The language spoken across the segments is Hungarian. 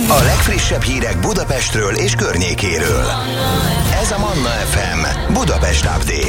A legfrissebb hírek Budapestről és környékéről. Ez a Manna FM Budapest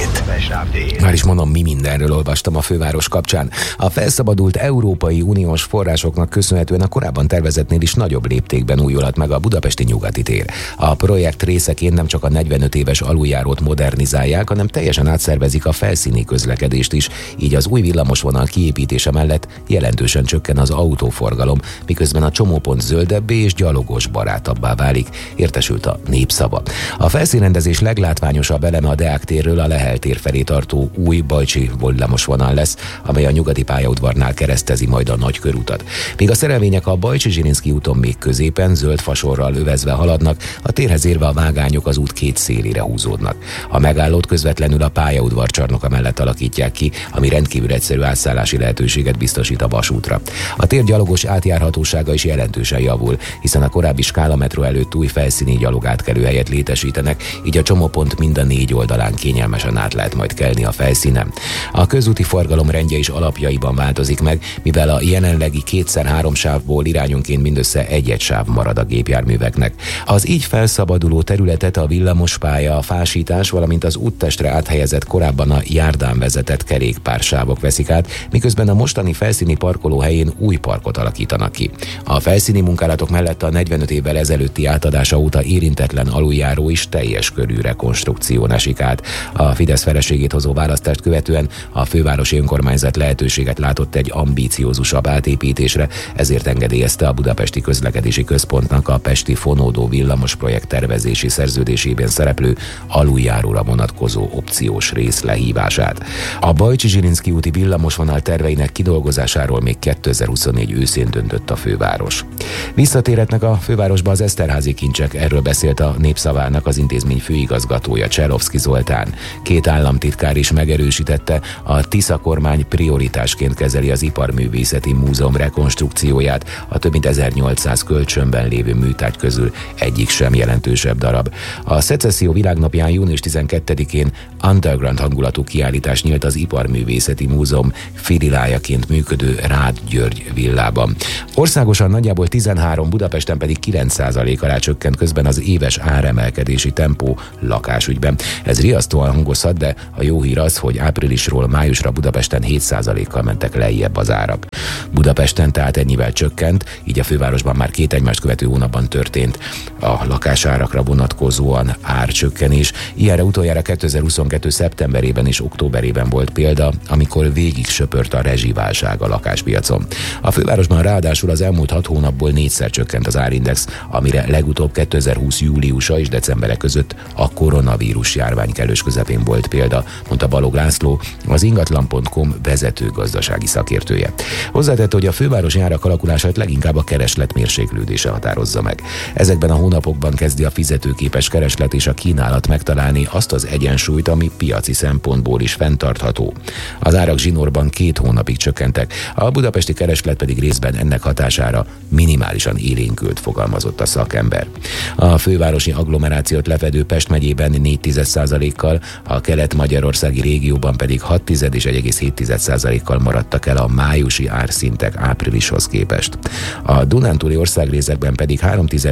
Update. Már is mondom, mi mindenről olvastam a főváros kapcsán. A felszabadult Európai Uniós forrásoknak köszönhetően a korábban tervezettnél is nagyobb léptékben újulhat meg a budapesti Nyugati tér. A projekt részeként nem csak a 45 éves aluljárót modernizálják, hanem teljesen átszervezik a felszíni közlekedést is, így az új villamosvonal kiépítése mellett jelentősen csökken az autóforgalom, miközben a csomópont zöldebbé és gyalogos barátabbá válik, értesült a Népszava. A felszínrendezés leglátványosabb eleme a Deák térről a Lehel tér felé tartó új bajcsi villamosvonal lesz, amely a nyugati pályaudvarnál keresztezi majd a nagykörutat. Míg a szerelvények a Bajcsi-Zsilinszky úton még középen zöld fasorral övezve haladnak, a térhez érve a vágányok az út két szélére húzódnak. A megállót közvetlenül a pályaudvar csarnoka mellett alakítják ki, ami rendkívül egyszerű átszállási lehetőséget biztosít a vasútra. A tér gyalogos átjárhatósága is jelentősen javul, hiszen a korábbi Skála metró előtt új felszíni gyalogátkelőhelyet létesítenek, így a csomópont mind a négy oldalán kényelmesen át lehet majd kelni a felszínen. A közúti forgalom rendje is alapjaiban változik meg, mivel a jelenlegi 2x3 sávból irányonként mindössze egy sáv marad a gépjárműveknek. Az így felszabaduló területet a villamospálya, a fásítás, valamint az úttestre áthelyezett korábban a járdán vezetett kerékpársávok veszik át, miközben a mostani felszíni parkoló helyén új parkot alakítanak ki. A felszíni munkálatok mellett a 45 évvel ezelőtti átadása óta érintetlen aluljáró is teljes körű rekonstrukción esik át. A Fidesz feleségét hozó választást követően a fővárosi önkormányzat lehetőséget látott egy ambíciózusabb átépítésre, ezért engedélyezte a Budapesti Közlekedési Központnak a pesti fonódó villamos projekt tervezési szerződésében szereplő aluljáróra vonatkozó opciós rész lehívását. A Bajcsi-Zsilinszky úti villamosvonal terveinek kidolgozásáról még 2024 őszén döntött a főváros. Visszatérhetnek a fővárosba az Eszterházy kincsek, erről beszélt a Népszavának az intézmény főigazgatója, Cserovszky Zoltán. Két államtitkár is megerősítette, a Tisza kormány prioritásként kezeli az Iparművészeti Múzeum rekonstrukcióját, a több mint 1800 kölcsönben lévő műtárgy közül egyik sem jelentősebb darab. A Szecesszió világnapján június 12-én underground hangulatú kiállítás nyílt az Iparművészeti Múzeum filiájaként működő Rád György villában. Országosan nagyjából 13, Budapesten pedig 9% alá csökkent közben az éves áremelkedési tempó lakásügyben. Ez riasztóan hangozhat, de a jó hír az, hogy áprilisról májusra Budapesten 7%-kal mentek lejjebb az árak. Budapesten tehát ennyivel csökkent, így a fővárosban már két egymást követő hónapban történt a lakásárakra vonatkozóan árcsökkenés. Ilyenre utoljára 2022. szeptemberében és októberében volt példa, amikor végig söpört a rezsiválság a lakáspiacon. A fővárosban ráadásul az elmúlt 6 hónapból 4-szer csökkent az árindex, amire legutóbb 2020. júliusa és decembere között a koronavírus járvány kellős közepén volt példa, mondta Balogh László, az ingatlan.com vezető gazdasági szakértője. Hozzátette, hogy a fővárosi árak alakulását leginkább a kereslet mérséklődése határozza meg. Ezekben a hónapokban kezdi a fizetőképes kereslet és a kínálat megtalálni azt az egyensúlyt, ami piaci szempontból is fenntartható. Az árak zsinórban 2 hónapig csökkentek, a budapesti kereslet pedig részben ennek hatására minimálisan élénkült, fogalmazott a szakember. A fővárosi agglomerációt lefedő Pest megyében 0,4%-kal, a kelet-magyarországi régióban pedig 6,1 és 1,7%-kal maradtak el a májusi árszintek áprilishoz képest. A dunántúli országrészekben pedig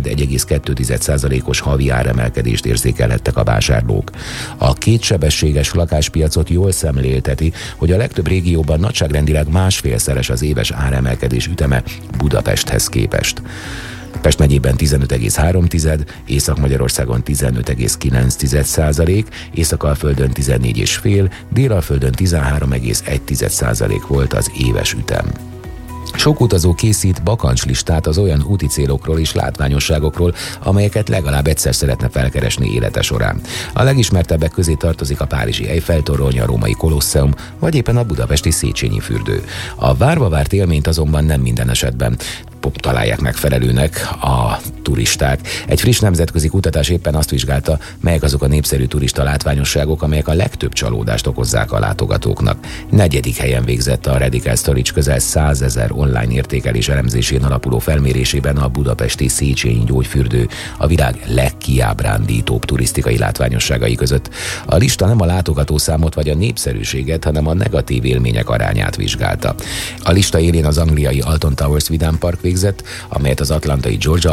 3,1-1,2%-os havi áremelkedést érzékelhettek a vásárlók. A kétsebességes lakáspiacot jól szemlélteti, hogy a legtöbb régióban nagyságrendileg másfélszeres az éves áremelkedés üteme Budapesthez képest. Pest megyében 15,3, Észak-Magyarországon 15,9%, Észak-Alföldön 14,5, Dél-Alföldön 13,1% volt az éves ütem. Sok utazó készít bakancslistát az olyan úti célokról és látványosságokról, amelyeket legalább egyszer szeretne felkeresni élete során. A legismertebbek közé tartozik a párizsi Eiffel-torony, a római Kolosseum, vagy éppen a budapesti Széchenyi fürdő. A várva várt élményt azonban nem minden esetben találják megfelelőnek a turisták. Egy friss nemzetközi kutatás éppen azt vizsgálta, melyek azok a népszerű turista látványosságok, amelyek a legtöbb csalódást okozzák a látogatóknak. 4. helyen végzett a Radical Storage közel 100 000 online értékelés elemzésén alapuló felmérésében a budapesti Széchenyi gyógyfürdő a világ legkiábrándítóbb turisztikai látványosságai között. A lista nem a látogatószámot vagy a népszerűséget, hanem a negatív élmények arányát vizsgálta. A lista élén az angliai Alton Towers Vidám Park végzett, amelyet az atlantai Georgia Aquarium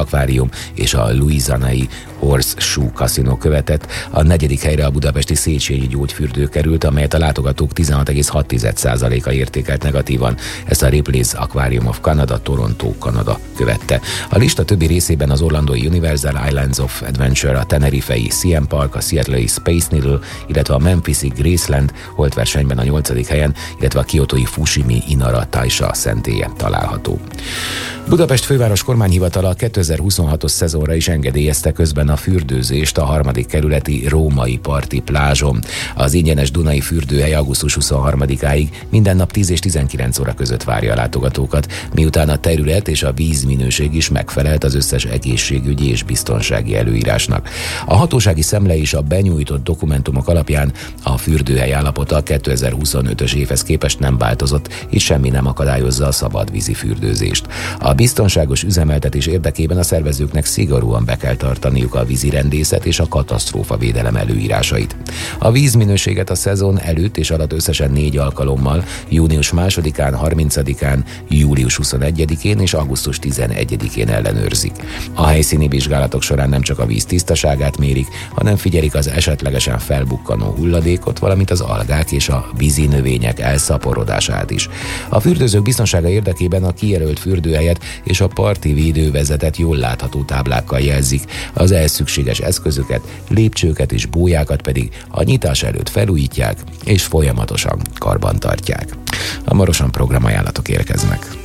akvárium és a louisianai Horseshoe Casino követett. A 4. helyre a budapesti Széchenyi gyógyfürdő került, amelyet a látogatók 16,6%-a értékelt negatívan. Ezt a Ripley's Aquarium of Canada, Toronto, Kanada követte. A lista többi részében az orlandói Universal Islands of Adventure, a Tenerifei CM Park, a Seattle-i Space Needle, illetve a Memphis-i Graceland holt versenyben a 8. helyen, illetve a kiotói Fushimi Inara Taisha szentélye található. Budapest főváros kormányhivatala a 2026-os szezonra is engedélyezte közben a fürdőzést a 3. kerületi Római parti plázson. Az ingyenes Dunai fürdőhely augusztus 23-áig minden nap 10 és 19 óra között várja a látogatókat, miután a terület és a vízminőség is megfelelt az összes egészségügyi és biztonsági előírásnak. A hatósági szemle és a benyújtott dokumentumok alapján a fürdőhely állapota a 2025-ös évhez képest nem változott, és semmi nem akadályozza a szabadvízi fürdőzést. A biztonságos üzemeltetés érdekében a szervezőknek szigorúan be kell tartaniuk a vízirendészet és a katasztrófavédelem előírásait. A vízminőséget a szezon előtt és alatt összesen 4 alkalommal, június 2-án, 30-án, július 21-én és augusztus 11-én ellenőrzik. A helyszíni vizsgálatok során nem csak a víz tisztaságát mérik, hanem figyelik az esetlegesen felbukkanó hulladékot, valamint az algák és a vízi növények elszaporodását is. A fürdőzők biztonsága érdekében a kijelölt fürdőhelyet és a parti védővezetet jól látható táblákkal jelzik, az ehhez szükséges eszközöket, lépcsőket és bójákat pedig a nyitás előtt felújítják és folyamatosan karbantartják. Hamarosan programajánlatok érkeznek.